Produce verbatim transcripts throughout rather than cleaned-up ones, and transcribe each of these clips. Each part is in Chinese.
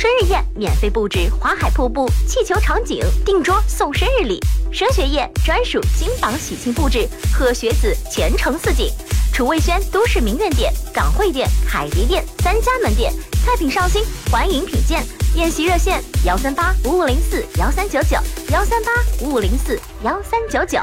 春日宴免费布置花海瀑布、气球场景，订桌送生日礼。升学宴专属金榜喜庆布置，贺学子前程似锦。楚味轩都市名苑店、港汇店、凯迪店三家门店，菜品上新，欢迎品鉴。宴席热线：幺三八五五零四幺三九九，幺三八五五零四幺三九九。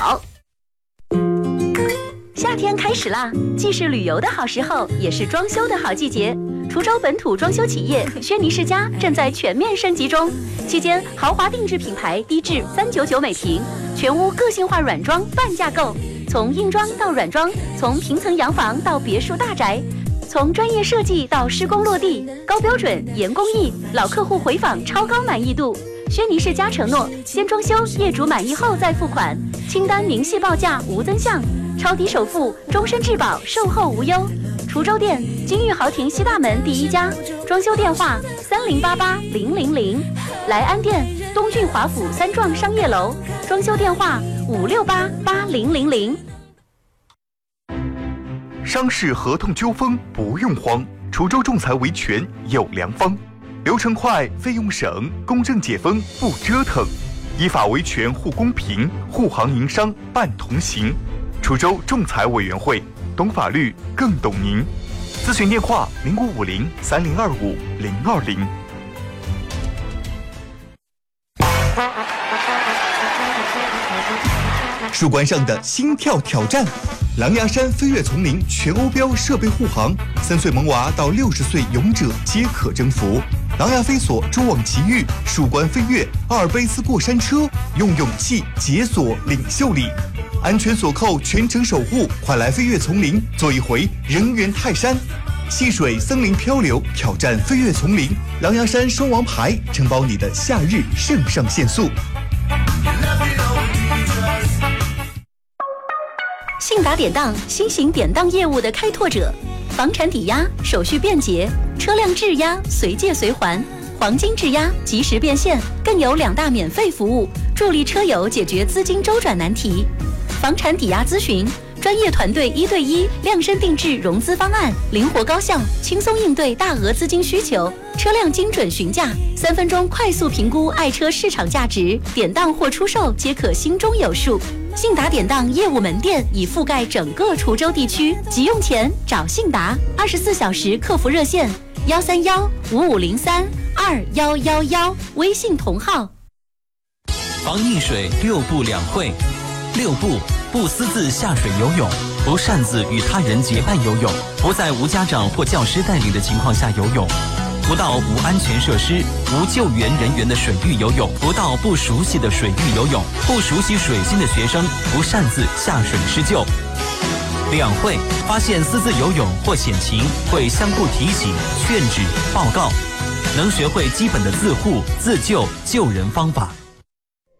夏天开始啦，既是旅游的好时候，也是装修的好季节。滁州本土装修企业轩尼诗家正在全面升级中，期间豪华定制品牌低至三九九每平，全屋个性化软装半价购。从硬装到软装，从平层洋房到别墅大宅，从专业设计到施工落地，高标准严工艺，老客户回访超高满意度。轩尼诗家承诺，先装修，业主满意后再付款，清单明细报价无增项，超低首付，终身质保，售后无忧。滁州店金玉豪庭西大门第一家，装修电话三零八八零零零。莱安店东郡华府三幢商业楼，装修电话五六八八零零零。 商事合同纠纷不用慌，滁州仲裁维权有良方，流程快，费用省，公正解纷不折腾，依法维权护公平，护行营商办同行。滁州仲裁委员会，懂法律更懂您。咨询电话零五五零三零二五零二零。树冠上的心跳挑战，狼牙山飞跃丛林全欧标设备护航，三岁萌娃到六十岁勇者皆可征服。狼牙飞索蛛网奇遇，树冠飞跃，阿尔卑斯过山车，用勇气解锁领袖力，安全锁扣全程守护，快来飞跃丛林，做一回人猿泰山。戏水森林漂流，挑战飞跃丛林，狼牙山双王牌，承包你的夏日肾上腺素。 信达典当，新型典当业务的开拓者，房产抵押手续便捷，车辆质押随借随还，黄金质押及时变现，更有两大免费服务，助力车友解决资金周转难题。房产抵押咨询，专业团队一对一量身定制融资方案，灵活高效，轻松应对大额资金需求。车辆精准询价，三分钟快速评估爱车市场价值，典当或出售皆可心中有数。信达典当业务门店已覆盖整个滁州地区，急用钱找信达，二十四小时客服热线幺三幺五五零三二幺幺幺，微信同号。 防溺水六不两会，六不：不私自下水游泳，不擅自与他人结伴游泳，不在无家长或教师带领的情况下游泳，不到无安全设施、无救援人员的水域游泳，不到不熟悉的水域游泳，不熟悉水性的学生不擅自下水施救。两会：发现私自游泳或险情，会相互提醒、劝止、报告，能学会基本的自护、自救、救人方法。